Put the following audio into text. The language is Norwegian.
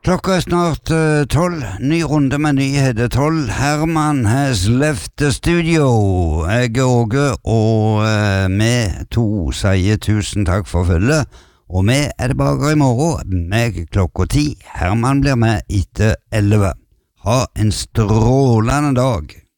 Klokka snart 12, ny runde med nyheter 12. Herman has left the studio. Jeg er Åge, og vi to sier tusen takk for følget. Og vi er tilbake i morgen med klokka 10. Herman blir med etter 11. Ha en strålende dag.